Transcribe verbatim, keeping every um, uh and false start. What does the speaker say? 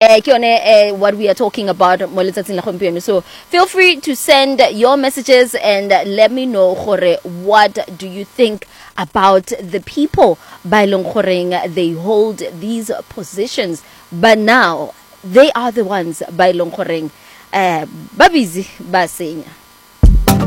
eh ke yone eh, what we are talking about mo letsatsing la gompieno. So feel free to send your messages and let me know gore what do you think about the people by long goreng they hold these positions, but now they are the ones by long goreng eh ba busy ba senya.